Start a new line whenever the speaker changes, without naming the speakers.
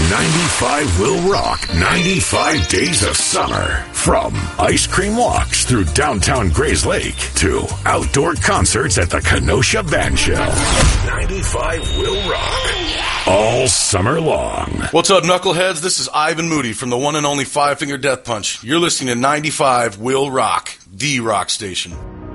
95 will rock 95 days of summer. From ice cream walks through downtown Grays Lake to outdoor concerts at the Kenosha Band Shell. 95 will rock all summer long.
What's up, knuckleheads? This is Ivan Moody from the one and only Five Finger Death Punch. You're listening to 95 Will Rock, the rock station.